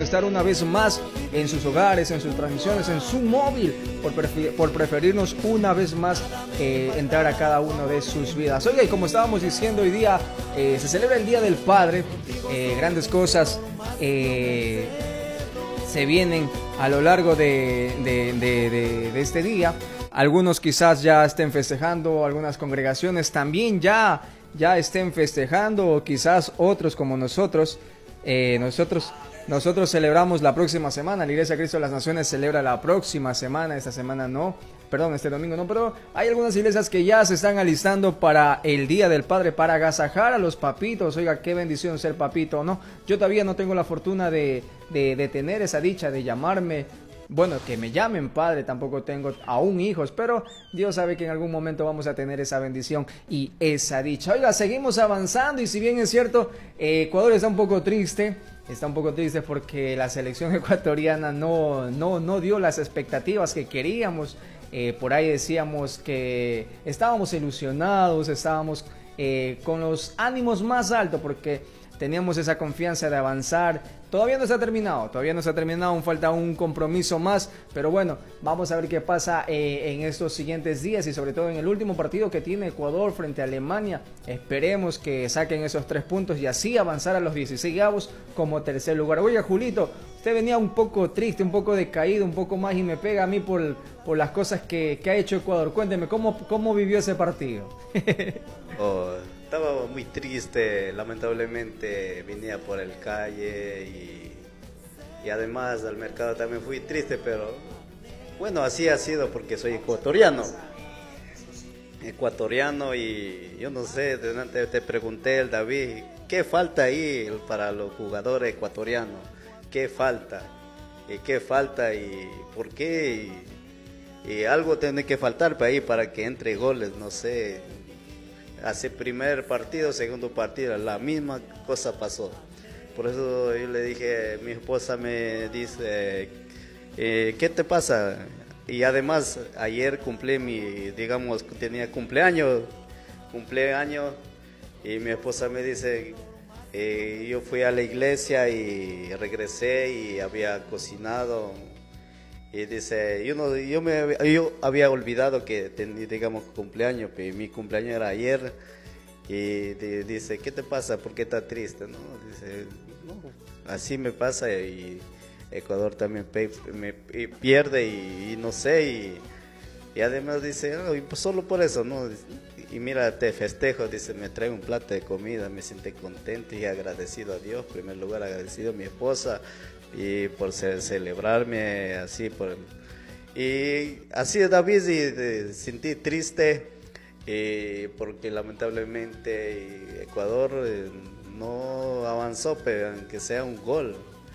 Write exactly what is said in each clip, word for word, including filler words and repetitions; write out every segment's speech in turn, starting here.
estar una vez más en sus hogares, en sus transmisiones, en su móvil, por, prefer por preferirnos una vez más eh, entrar a cada uno de sus vidas. Oiga, y como estábamos diciendo, hoy día eh, se celebra el Día del Padre, eh, grandes cosas eh, se vienen a lo largo de, de, de, de, de este día. Algunos quizás ya estén festejando, algunas congregaciones también ya, ya estén festejando, o quizás otros como nosotros, eh, nosotros, nosotros celebramos la próxima semana, la Iglesia de Cristo de las Naciones celebra la próxima semana, esta semana no, perdón, este domingo no, pero hay algunas iglesias que ya se están alistando para el Día del Padre, para agasajar a los papitos. Oiga, qué bendición ser papito, ¿no? Yo todavía no tengo la fortuna de, de, de tener esa dicha de llamarme, bueno, que me llamen padre, tampoco tengo aún hijos, pero Dios sabe que en algún momento vamos a tener esa bendición y esa dicha. Oiga, seguimos avanzando y si bien es cierto, eh, Ecuador está un poco triste, está un poco triste porque la selección ecuatoriana no, no, no dio las expectativas que queríamos. Eh, por ahí decíamos que estábamos ilusionados, estábamos eh, con los ánimos más altos porque teníamos esa confianza de avanzar. Todavía no está terminado, todavía no está terminado, aún falta un compromiso más, pero bueno, vamos a ver qué pasa eh, en estos siguientes días y sobre todo en el último partido que tiene Ecuador frente a Alemania. Esperemos que saquen esos tres puntos y así avanzar a los dieciseisavos como tercer lugar. Oiga, Julito, usted venía un poco triste, un poco decaído, un poco más y me pega a mí por, por las cosas que, que ha hecho Ecuador. Cuénteme, ¿cómo, cómo vivió ese partido? Oh, estaba muy triste, lamentablemente venía por el calle y, y además al mercado también fui triste, pero bueno, así ha sido porque soy ecuatoriano, ecuatoriano y yo no sé, delante te pregunté el David, ¿qué falta ahí para los jugadores ecuatorianos? ¿Qué falta? ¿Y qué falta y por qué? Y, y algo tiene que faltar para ahí para que entre goles, no sé. Hace primer partido, segundo partido, la misma cosa pasó. Por eso yo le dije, mi esposa me dice, eh, ¿qué te pasa? Y además, ayer cumplí mi, digamos, tenía cumpleaños, cumpleaños, y mi esposa me dice, eh, yo fui a la iglesia y regresé y había cocinado. Y dice, yo, no, yo, me, yo había olvidado que tenía, digamos, cumpleaños, pero mi cumpleaños era ayer. Y de, dice, ¿qué te pasa? ¿Por qué estás triste? ¿No? Dice, no, así me pasa y Ecuador también pe, me, y pierde y, y no sé. Y, y además dice, oh, y pues solo por eso, ¿no? Y mira, te festejo, dice, me trae un plato de comida, me siento contento y agradecido a Dios. En primer lugar, agradecido a mi esposa y por celebrarme así por y así David y, de, sentí triste eh, porque lamentablemente Ecuador eh, no avanzó, pero aunque sea un gol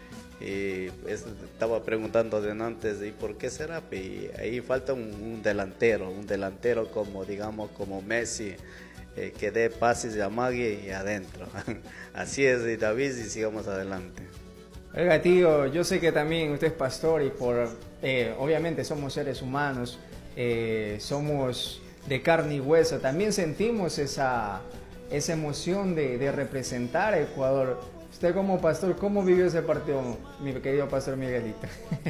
y es, estaba preguntando de antes y por qué será y ahí falta un, un delantero un delantero como digamos como Messi eh, que dé pases de amague y adentro. Así es, y David, y sigamos adelante. Oiga, tío, yo sé que también usted es pastor y por eh, obviamente somos seres humanos, eh, somos de carne y hueso, también sentimos esa, esa emoción de, de representar a Ecuador. Usted como pastor, ¿cómo vivió ese partido, mi querido pastor Miguelito?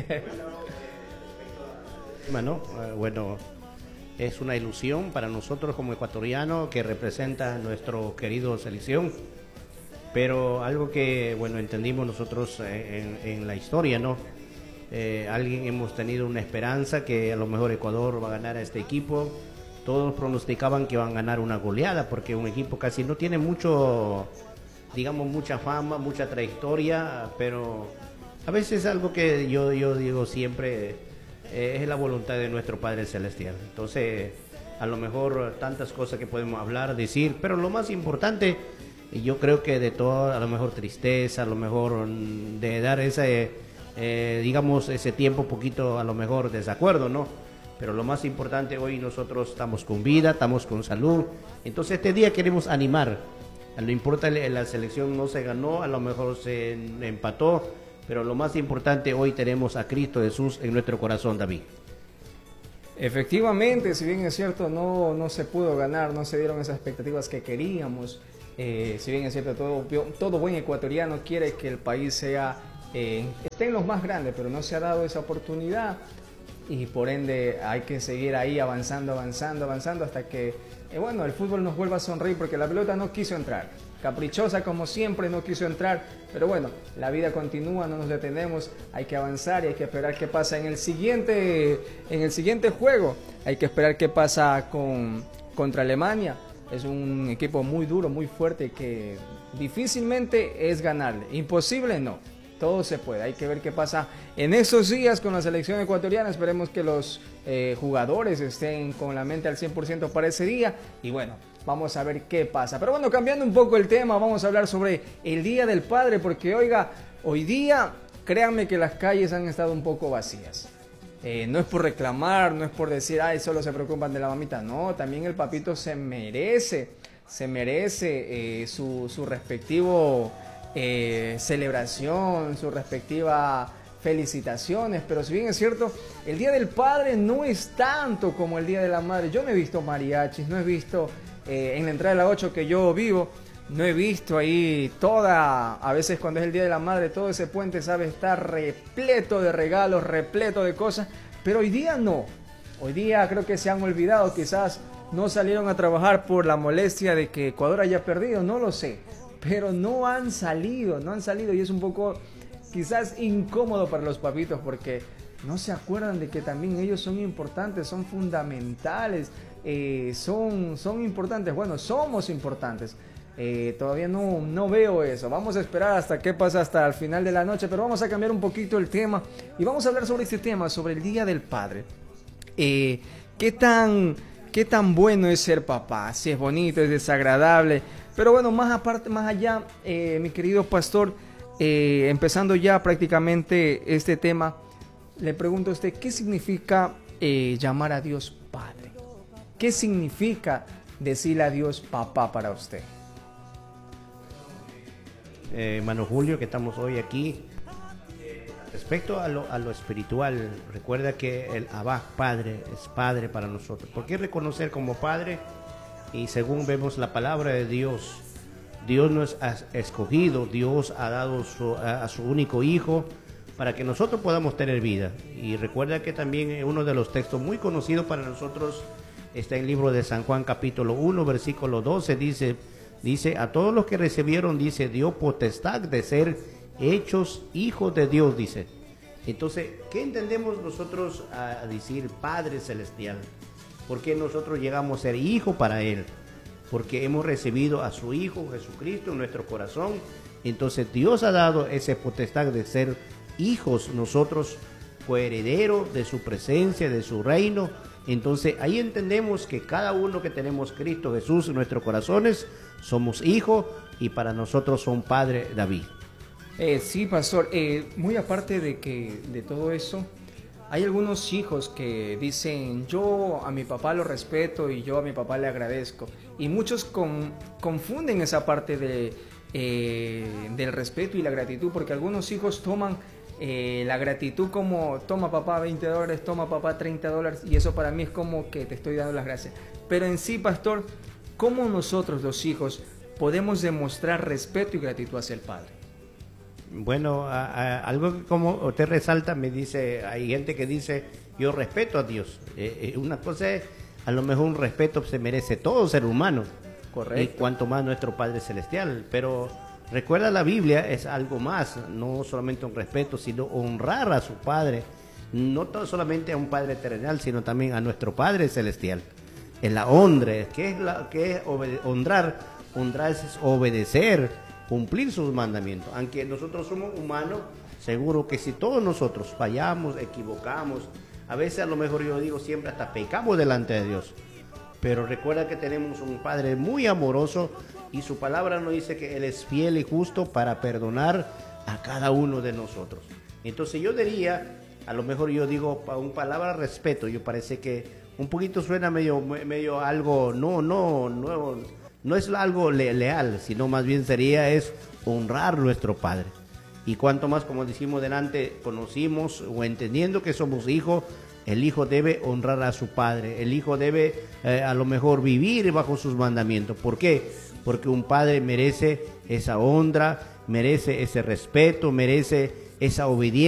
Bueno, eh, bueno, es una ilusión para nosotros como ecuatorianos que representa a nuestro querido selección. Pero algo que, bueno, entendimos nosotros en, en la historia, ¿no? Eh, alguien hemos tenido una esperanza que a lo mejor Ecuador va a ganar a este equipo. Todos pronosticaban que iban a ganar una goleada porque un equipo casi no tiene mucho, digamos, mucha fama, mucha trayectoria, pero a veces algo que yo, yo digo siempre eh, es la voluntad de nuestro Padre Celestial. Entonces, a lo mejor tantas cosas que podemos hablar, decir, pero lo más importante... Y yo creo que de todo, a lo mejor tristeza, a lo mejor de dar ese, eh, digamos, ese tiempo poquito, a lo mejor desacuerdo, ¿no? Pero lo más importante hoy nosotros estamos con vida, estamos con salud. Entonces este día queremos animar. No importa, la selección no se ganó, a lo mejor se empató, pero lo más importante hoy tenemos a Cristo Jesús en nuestro corazón, David. Efectivamente, si bien es cierto, no, no se pudo ganar, no se dieron esas expectativas que queríamos. Eh, si bien es cierto, todo, todo buen ecuatoriano quiere que el país sea eh, estén los más grandes, pero no se ha dado esa oportunidad y por ende hay que seguir ahí avanzando, avanzando, avanzando hasta que, eh, bueno, el fútbol nos vuelva a sonreír porque la pelota no quiso entrar. Caprichosa como siempre, no quiso entrar, pero bueno, la vida continúa, no nos detenemos, hay que avanzar y hay que esperar qué pasa en el siguiente, en el siguiente juego. Hay que esperar qué pasa con, contra Alemania. Es un equipo muy duro, muy fuerte, que difícilmente es ganarle. Imposible no, todo se puede. Hay que ver qué pasa en esos días con la selección ecuatoriana. Esperemos que los eh, jugadores estén con la mente al cien por ciento para ese día y bueno, vamos a ver qué pasa. Pero bueno, cambiando un poco el tema, vamos a hablar sobre el Día del Padre, porque oiga, hoy día, créanme que las calles han estado un poco vacías. Eh, no es por reclamar, no es por decir, ay, solo se preocupan de la mamita. No, también el papito se merece, se merece eh, su, su respectivo eh, celebración, su respectiva felicitaciones. Pero si bien es cierto, el Día del Padre no es tanto como el Día de la Madre. Yo no he visto mariachis, no he visto... Eh, en la entrada de la ocho que yo vivo, no he visto ahí toda, a veces cuando es el Día de la Madre, todo ese puente, sabe, está repleto de regalos, repleto de cosas, pero hoy día no. Hoy día creo que se han olvidado, quizás no salieron a trabajar por la molestia de que Ecuador haya perdido, no lo sé, pero no han salido, no han salido y es un poco quizás incómodo para los papitos porque no se acuerdan de que también ellos son importantes, son fundamentales. Eh, son, son importantes, bueno, somos importantes. Eh, todavía no, no veo eso. Vamos a esperar hasta qué pasa hasta el final de la noche, pero vamos a cambiar un poquito el tema y vamos a hablar sobre este tema, sobre el Día del Padre. Eh, ¿qué tan, qué tan bueno es ser papá? Si es bonito, es desagradable, pero bueno, más aparte, más allá, eh, mi querido pastor, eh, empezando ya prácticamente este tema, le pregunto a usted, ¿qué significa eh, llamar a Dios Padre? ¿Qué significa decirle a Dios papá para usted? Eh, hermano Julio, que estamos hoy aquí. Respecto a lo, a lo espiritual, recuerda que el Abba, Padre, es Padre para nosotros. ¿Por qué reconocer como Padre? Y según vemos la palabra de Dios, Dios nos ha escogido, Dios ha dado su, a, a su único Hijo para que nosotros podamos tener vida. Y recuerda que también uno de los textos muy conocidos para nosotros está en el libro de San Juan capítulo uno, versículo doce, dice, dice, a todos los que recibieron, dice, dio potestad de ser hechos hijos de Dios, dice. Entonces, ¿qué entendemos nosotros a decir Padre Celestial? Porque nosotros llegamos a ser hijos para Él, porque hemos recibido a su Hijo Jesucristo en nuestro corazón. Entonces Dios ha dado esa potestad de ser hijos, nosotros coherederos de su presencia, de su reino. Entonces ahí entendemos que cada uno que tenemos Cristo Jesús en nuestros corazones somos hijos y para nosotros son Padre David. Eh, sí, pastor, eh, muy aparte de que de todo eso, hay algunos hijos que dicen yo a mi papá lo respeto y yo a mi papá le agradezco, y muchos con, confunden esa parte de, eh, del respeto y la gratitud, porque algunos hijos toman eh, la gratitud como toma papá veinte dólares, toma papá treinta dólares, y eso para mí es como que te estoy dando las gracias. Pero en sí, pastor, ¿cómo nosotros los hijos podemos demostrar respeto y gratitud hacia el Padre? Bueno, a, a, algo que como usted resalta, me dice, hay gente que dice, yo respeto a Dios. Eh, eh, una cosa es, a lo mejor un respeto se merece todo ser humano. Correcto. Y cuanto más nuestro Padre Celestial. Pero recuerda, la Biblia es algo más, no solamente un respeto, sino honrar a su Padre. No todo solamente a un Padre terrenal, sino también a nuestro Padre Celestial. En la honra, ¿qué es, la, qué es obede- honrar? Honrar es obedecer, cumplir sus mandamientos. Aunque nosotros somos humanos, seguro que si todos nosotros fallamos, equivocamos, a veces a lo mejor yo digo siempre hasta pecamos delante de Dios, pero recuerda que tenemos un Padre muy amoroso y su palabra nos dice que Él es fiel y justo para perdonar a cada uno de nosotros. Entonces yo diría, a lo mejor yo digo un palabra respeto, yo parece que un poquito suena medio, medio algo, no, no, no, no es algo le, leal, sino más bien sería es honrar a nuestro Padre. Y cuanto más, como decimos delante, conocimos o entendiendo que somos hijos, el hijo debe honrar a su padre, el hijo debe eh, a lo mejor vivir bajo sus mandamientos. ¿Por qué? Porque un padre merece esa honra, merece ese respeto, merece esa obediencia